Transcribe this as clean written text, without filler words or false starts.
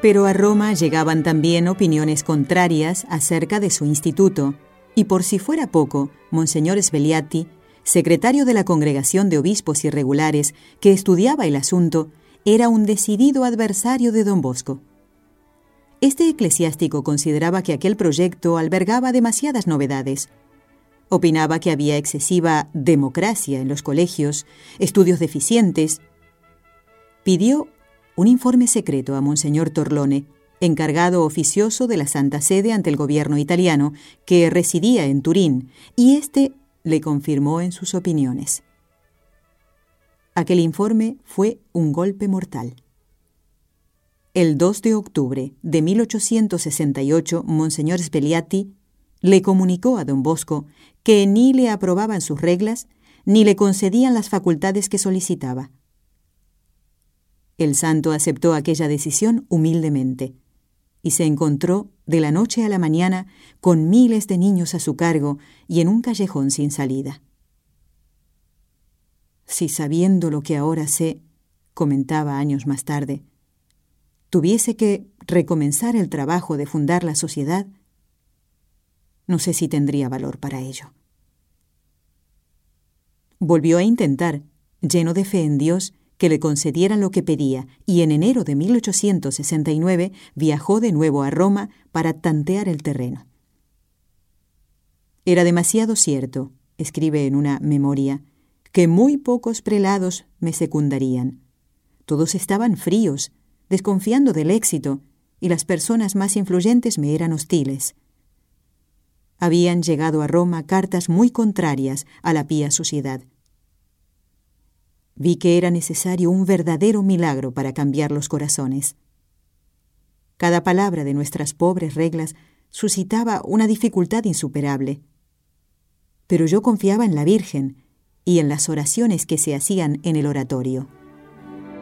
Pero a Roma llegaban también opiniones contrarias acerca de su instituto, y por si fuera poco, Monseñor Svegliati, secretario de la Congregación de Obispos Irregulares que estudiaba el asunto, era un decidido adversario de Don Bosco. Este eclesiástico consideraba que aquel proyecto albergaba demasiadas novedades. Opinaba que había excesiva democracia en los colegios, estudios deficientes. Pidió un informe secreto a Monseñor Torlone, encargado oficioso de la Santa Sede ante el gobierno italiano, que residía en Turín, y éste le confirmó en sus opiniones. Aquel informe fue un golpe mortal. El 2 de octubre de 1868, Monseñor Svegliati le comunicó a Don Bosco que ni le aprobaban sus reglas ni le concedían las facultades que solicitaba. El santo aceptó aquella decisión humildemente y se encontró de la noche a la mañana con miles de niños a su cargo y en un callejón sin salida. Si sabiendo lo que ahora sé, comentaba años más tarde, tuviese que recomenzar el trabajo de fundar la sociedad, no sé si tendría valor para ello. Volvió a intentar, lleno de fe en Dios, que le concedieran lo que pedía, y en enero de 1869 viajó de nuevo a Roma para tantear el terreno. Era demasiado cierto, escribe en una memoria, que muy pocos prelados me secundarían. Todos estaban fríos, desconfiando del éxito, y las personas más influyentes me eran hostiles. Habían llegado a Roma cartas muy contrarias a la pía sociedad. Vi que era necesario un verdadero milagro para cambiar los corazones. Cada palabra de nuestras pobres reglas suscitaba una dificultad insuperable. Pero yo confiaba en la Virgen y en las oraciones que se hacían en el oratorio.